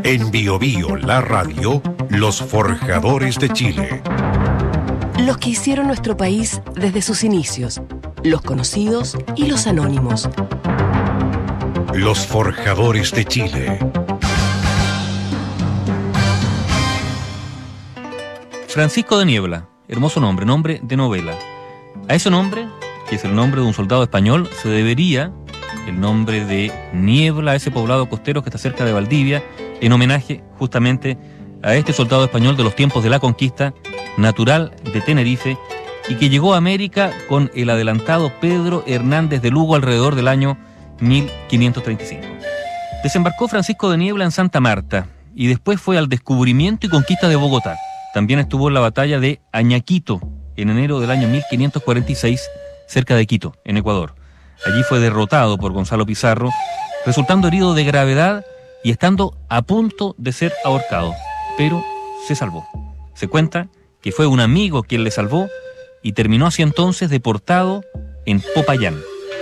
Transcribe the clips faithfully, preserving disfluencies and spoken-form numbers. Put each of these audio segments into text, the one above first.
En Bio Bio, la radio, los forjadores de Chile. Los que hicieron nuestro país desde sus inicios, los conocidos y los anónimos. Los forjadores de Chile. Francisco de Niebla, hermoso nombre, nombre de novela. A ese nombre, que es el nombre de un soldado español, se debería el nombre de Niebla, ese poblado costero que está cerca de Valdivia, en homenaje justamente a este soldado español de los tiempos de la conquista, natural de Tenerife, y que llegó a América con el adelantado Pedro Hernández de Lugo alrededor del año mil quinientos treinta y cinco. Desembarcó Francisco de Niebla en Santa Marta y después fue al descubrimiento y conquista de Bogotá. También estuvo en la batalla de Añaquito en enero del año mil quinientos cuarenta y seis, cerca de Quito, en Ecuador. Allí fue derrotado por Gonzalo Pizarro, resultando herido de gravedad y estando a punto de ser ahorcado, pero se salvó. Se cuenta que fue un amigo quien le salvó y terminó así entonces deportado en Popayán.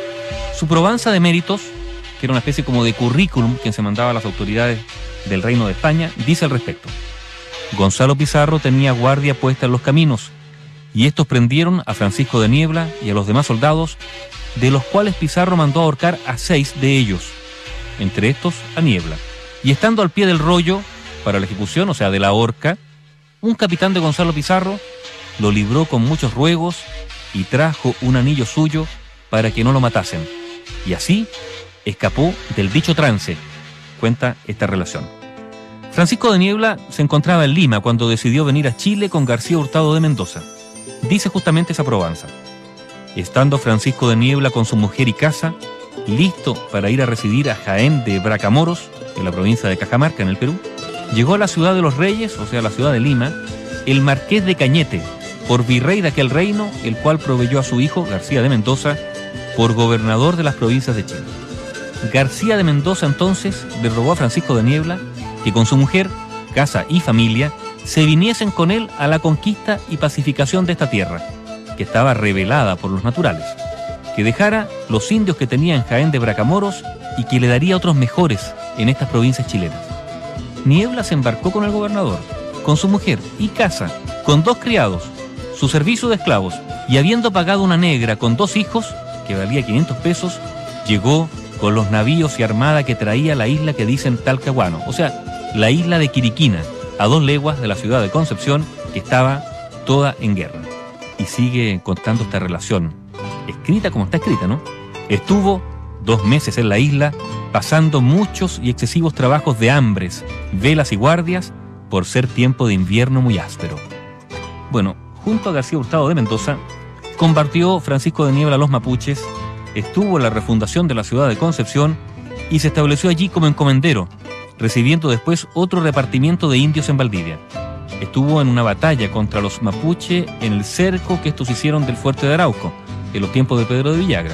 Su probanza de méritos, que era una especie como de currículum que se mandaba a las autoridades del Reino de España, dice al respecto: Gonzalo Pizarro tenía guardia puesta en los caminos, y estos prendieron a Francisco de Niebla y a los demás soldados, de los cuales Pizarro mandó ahorcar a seis de ellos, entre estos a Niebla. Y estando al pie del rollo para la ejecución, o sea, de la horca, un capitán de Gonzalo Pizarro lo libró con muchos ruegos y trajo un anillo suyo para que no lo matasen. Y así escapó del dicho trance, cuenta esta relación. Francisco de Niebla se encontraba en Lima cuando decidió venir a Chile con García Hurtado de Mendoza. Dice justamente esa probanza: estando Francisco de Niebla con su mujer y casa, listo para ir a residir a Jaén de Bracamoros, en la provincia de Cajamarca, en el Perú, llegó a la ciudad de los Reyes, o sea, la ciudad de Lima, el marqués de Cañete, por virrey de aquel reino, el cual proveyó a su hijo, García de Mendoza, por gobernador de las provincias de Chile. García de Mendoza entonces le rogó a Francisco de Niebla que con su mujer, casa y familia se viniesen con él a la conquista y pacificación de esta tierra, que estaba rebelada por los naturales, que dejara los indios que tenía en Jaén de Bracamoros y que le daría otros mejores en estas provincias chilenas. Niebla se embarcó con el gobernador, con su mujer y casa, con dos criados, su servicio de esclavos, y habiendo pagado una negra con dos hijos, que valía quinientos pesos, llegó con los navíos y armada que traía la isla que dicen Talcahuano, o sea, la isla de Quiriquina, a dos leguas de la ciudad de Concepción, que estaba toda en guerra. Y sigue contando esta relación, escrita como está escrita, ¿no? Estuvo dos meses en la isla, pasando muchos y excesivos trabajos de hambres, velas y guardias, por ser tiempo de invierno muy áspero. Bueno, junto a García Hurtado de Mendoza, combatió Francisco de Niebla a los mapuches, estuvo en la refundación de la ciudad de Concepción y se estableció allí como encomendero, recibiendo después otro repartimiento de indios en Valdivia. Estuvo en una batalla contra los mapuche en el cerco que estos hicieron del fuerte de Arauco, en los tiempos de Pedro de Villagra.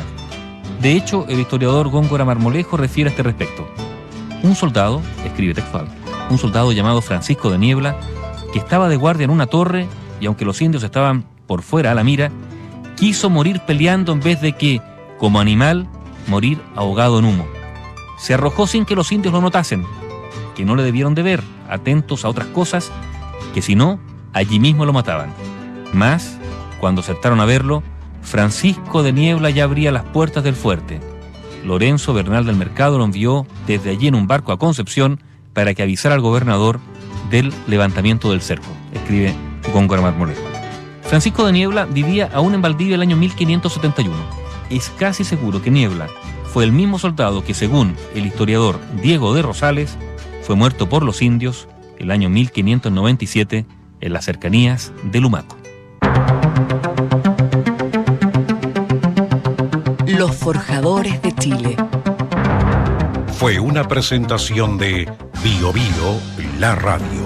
De hecho, el historiador Góngora Marmolejo refiere a este respecto. Un soldado, escribe textual, un soldado llamado Francisco de Niebla, que estaba de guardia en una torre, y aunque los indios estaban por fuera a la mira, quiso morir peleando en vez de que, como animal, morir ahogado en humo. Se arrojó sin que los indios lo notasen, que no le debieron de ver, atentos a otras cosas, que si no, allí mismo lo mataban. Mas, cuando acertaron a verlo, Francisco de Niebla ya abría las puertas del fuerte. Lorenzo Bernal del Mercado lo envió desde allí en un barco a Concepción para que avisara al gobernador del levantamiento del cerco, escribe Góngora Marmolejo. Francisco de Niebla vivía aún en Valdivia el año mil quinientos setenta y uno. Es casi seguro que Niebla fue el mismo soldado que, según el historiador Diego de Rosales, fue muerto por los indios el año mil quinientos noventa y siete en las cercanías de Lumaco. Los forjadores de Chile. Fue una presentación de Bio Bio, la radio.